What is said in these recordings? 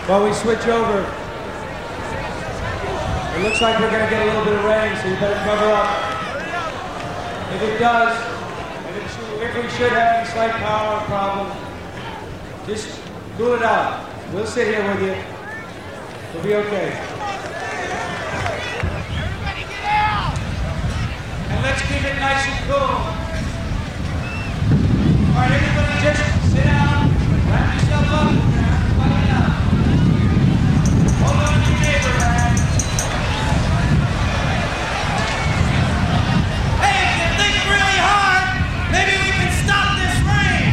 While we switch over, it looks like we're going to get a little bit of rain, so you better cover up. If it does, if we should have any slight power problem, just cool it out. We'll sit here with you. We'll be okay. Everybody get out! And let's keep it nice and cool. All right, everybody just sit down, wrap yourself up, everybody out. Hold on to your neighbor, man. Hey, if you think really hard, maybe we can stop this rain!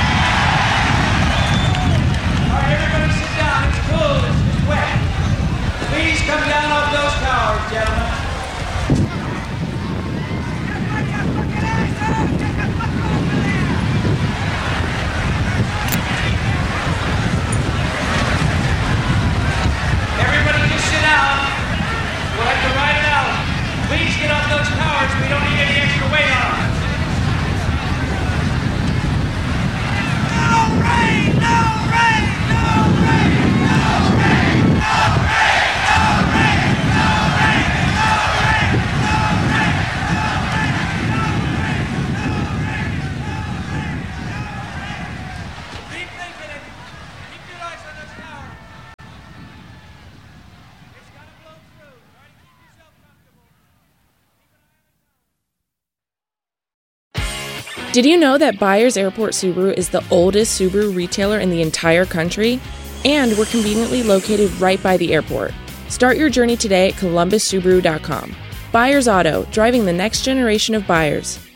All right, everybody sit down. It's cool. It's just wet. Please come down off those towers, gentlemen. Everybody just sit down. We'll have to ride it out. Please get off those towers. We don't need any extra weight on them. No rain! No rain! No rain! No rain! No rain! No rain! No rain! No rain! No rain! Keep thinking it. Keep your eyes on those towers. It's gonna blow through. Try to keep yourself comfortable. Did you know that Byers Airport Subaru is the oldest Subaru retailer in the entire country? And we're conveniently located right by the airport. Start your journey today at columbussubaru.com. Byers Auto, driving the next generation of buyers.